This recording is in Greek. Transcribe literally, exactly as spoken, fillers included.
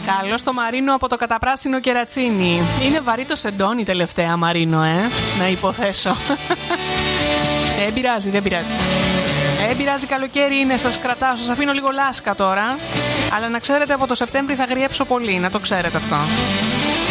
Καλώς το Μαρίνο από το καταπράσινο κερατσίνι. Είναι βαρύ το σεντόνι τελευταία, Μαρίνο, ε, να υποθέσω. Δεν πειράζει, δεν πειράζει. Δεν πειράζει, καλοκαίρι είναι, σας κρατάω, σας αφήνω λίγο λάσκα τώρα. Αλλά να ξέρετε, από το Σεπτέμβρη θα γριέψω πολύ, να το ξέρετε αυτό.